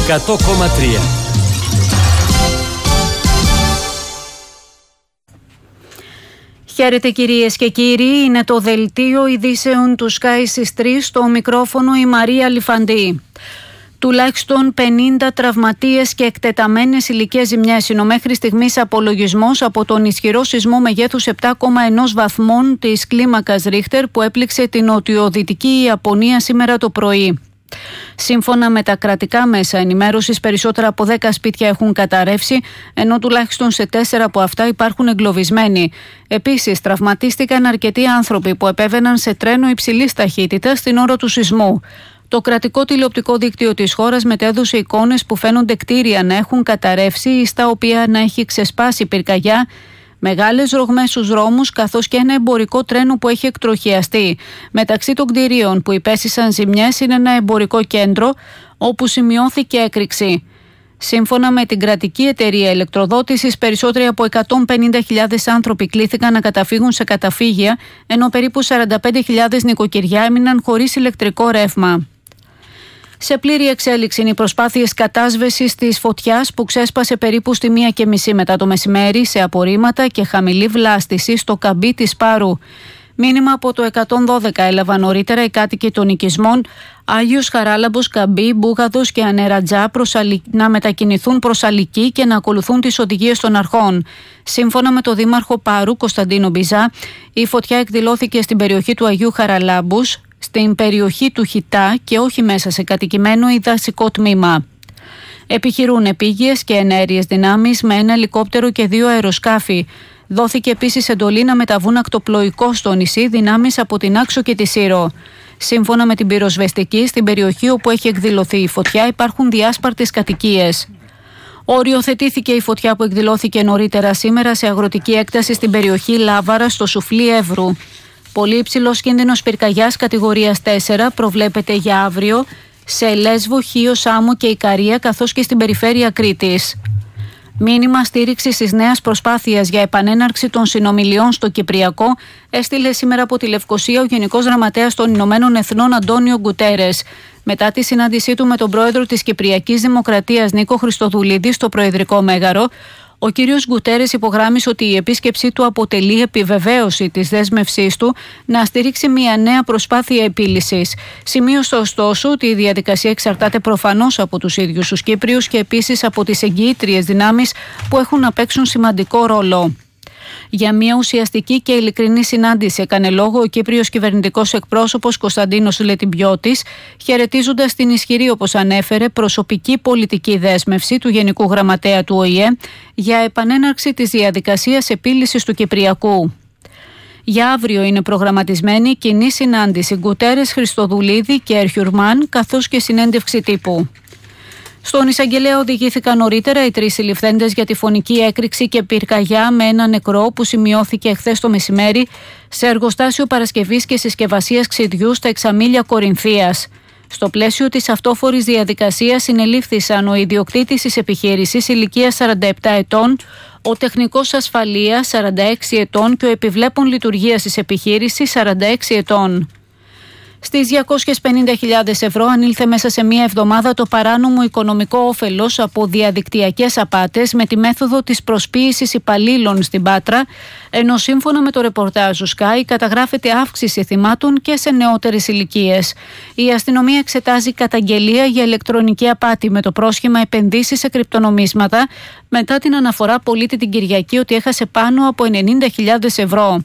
100,3. Χαίρετε κυρίες και κύριοι, είναι το δελτίο ειδήσεων του Sky στις 3, στο μικρόφωνο η Μαρία Λιφαντή. Τουλάχιστον 50 τραυματίες και εκτεταμένες ηλικές ζημιές είναι ο μέχρι στιγμής απολογισμός από τον ισχυρό σεισμό μεγέθους 7,1 βαθμών της κλίμακας Ρίχτερ που έπληξε την νοτιοδυτική Ιαπωνία σήμερα το πρωί. Σύμφωνα με τα κρατικά μέσα ενημέρωσης, περισσότερα από 10 σπίτια έχουν καταρρεύσει, ενώ τουλάχιστον σε 4 από αυτά υπάρχουν εγκλωβισμένοι. Επίσης, τραυματίστηκαν αρκετοί άνθρωποι που επέβαιναν σε τρένο υψηλής ταχύτητας την ώρα του σεισμού. Το κρατικό τηλεοπτικό δίκτυο της χώρας μετέδωσε εικόνες που φαίνονται κτίρια να έχουν καταρρεύσει ή στα οποία να έχει ξεσπάσει πυρκαγιά, μεγάλες ρογμές στους δρόμους καθώς και ένα εμπορικό τρένο που έχει εκτροχιαστεί. Μεταξύ των κτηρίων που υπέστησαν ζημιές είναι ένα εμπορικό κέντρο όπου σημειώθηκε έκρηξη. Σύμφωνα με την κρατική εταιρεία ηλεκτροδότησης, περισσότεροι από 150.000 άνθρωποι κλήθηκαν να καταφύγουν σε καταφύγια, ενώ περίπου 45.000 νοικοκυριά έμειναν χωρίς ηλεκτρικό ρεύμα. Σε πλήρη εξέλιξη είναι οι προσπάθειες κατάσβεσης της φωτιάς που ξέσπασε περίπου στη 1:30 μετά το μεσημέρι σε απορρίμματα και χαμηλή βλάστηση στο καμπί της Πάρου. Μήνυμα από το 112 έλαβαν νωρίτερα οι κάτοικοι των οικισμών Άγιος Χαράλαμπος, Καμπί, Μπούγαδος και Ανερατζά να μετακινηθούν προς Αλική και να ακολουθούν τις οδηγίες των αρχών. Σύμφωνα με τον Δήμαρχο Πάρου, Κωνσταντίνο Μπιζά, η φωτιά εκδηλώθηκε στην περιοχή του Αγίου Χαραλάμπους, στην περιοχή του Χιτά και όχι μέσα σε κατοικημένο ή δασικό τμήμα. Επιχειρούν επίγειες και ενέργειες δυνάμεις με ένα ελικόπτερο και 2 αεροσκάφη. Δόθηκε επίσης εντολή να μεταβούν ακτοπλοϊκό στο νησί δυνάμεις από την Άξο και τη Σύρο. Σύμφωνα με την πυροσβεστική, στην περιοχή όπου έχει εκδηλωθεί η φωτιά υπάρχουν διάσπαρτες κατοικίες. Οριοθετήθηκε η φωτιά που εκδηλώθηκε νωρίτερα σήμερα σε αγροτική έκταση στην περιοχή Λάβαρα στο Σουφλί Εύρου. Πολύ υψηλός κίνδυνος πυρκαγιάς κατηγορίας 4 προβλέπεται για αύριο σε Λέσβο, Χίο, Σάμο και Ικαρία καθώς και στην περιφέρεια Κρήτης. Μήνυμα στήριξη της νέας προσπάθειας για επανέναρξη των συνομιλιών στο Κυπριακό έστειλε σήμερα από τη Λευκοσία ο Γενικός Γραμματέας των Ηνωμένων Εθνών Αντώνιο Γκουτέρες. Μετά τη συνάντησή του με τον πρόεδρο της Κυπριακής Δημοκρατίας Νίκο Χριστοδουλίδη στο Προεδρικό Μέγαρο, ο κύριος Γκουτέρες υπογράμμισε ότι η επίσκεψή του αποτελεί επιβεβαίωση της δέσμευσής του να στηρίξει μια νέα προσπάθεια επίλυσης. Σημείωσε ωστόσο ότι η διαδικασία εξαρτάται προφανώς από τους ίδιους τους Κύπριους και επίσης από τις εγγυήτριες δυνάμεις που έχουν να παίξουν σημαντικό ρόλο. Για μια ουσιαστική και ειλικρινή συνάντηση έκανε λόγο ο Κύπριος κυβερνητικός εκπρόσωπος Κωνσταντίνος Λετιμπιώτης, χαιρετίζοντας την ισχυρή, όπως ανέφερε, προσωπική πολιτική δέσμευση του Γενικού Γραμματέα του ΟΗΕ για επανέναρξη της διαδικασίας επίλυσης του Κυπριακού. Για αύριο είναι προγραμματισμένη κοινή συνάντηση Γκουτέρες, Χριστοδουλίδη και Ερχιουρμάν, καθώς και συνέντευξη τύπου. Στον εισαγγελέα οδηγήθηκαν νωρίτερα οι 3 συλληφθέντες για τη φωνική έκρηξη και πυρκαγιά με ένα νεκρό που σημειώθηκε χθες το μεσημέρι σε εργοστάσιο παρασκευής και συσκευασίας ξυδιού στα Εξαμήλια Κορινθίας. Στο πλαίσιο της αυτόφορης διαδικασίας συνελήφθησαν ο ιδιοκτήτης της επιχείρησης ηλικίας 47 ετών, ο τεχνικός ασφαλείας 46 ετών και ο επιβλέπων λειτουργίας της επιχείρησης 46 ετών. Στις 250.000 ευρώ ανήλθε μέσα σε μία εβδομάδα το παράνομο οικονομικό όφελος από διαδικτυακές απάτες με τη μέθοδο της προσποίησης υπαλλήλων στην Πάτρα, ενώ σύμφωνα με το ρεπορτάζ του Sky καταγράφεται αύξηση θυμάτων και σε νεότερες ηλικίες. Η αστυνομία εξετάζει καταγγελία για ηλεκτρονική απάτη με το πρόσχημα επενδύσεις σε κρυπτονομίσματα μετά την αναφορά πολίτη την Κυριακή ότι έχασε πάνω από 90.000 ευρώ.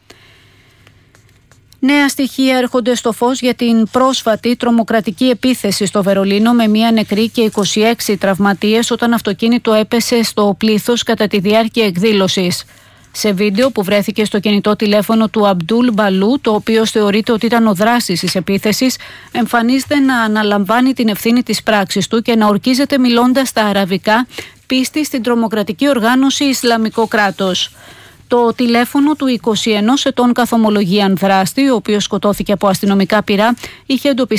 Νέα στοιχεία έρχονται στο φως για την πρόσφατη τρομοκρατική επίθεση στο Βερολίνο με μία νεκρή και 26 τραυματίες όταν αυτοκίνητο έπεσε στο πλήθος κατά τη διάρκεια εκδήλωσης. Σε βίντεο που βρέθηκε στο κινητό τηλέφωνο του Αμπτούλ Μπαλού, το οποίο θεωρείται ότι ήταν ο δράσης της επίθεσης, εμφανίζεται να αναλαμβάνει την ευθύνη της πράξης του και να ορκίζεται μιλώντας στα αραβικά πίστη στην τρομοκρατική οργάνωση Ισλαμικό κράτος. Το τηλέφωνο του 21 ετών καθομολογίαν δράστη, ο οποίος σκοτώθηκε από αστυνομικά πυρά, είχε εντοπιστεί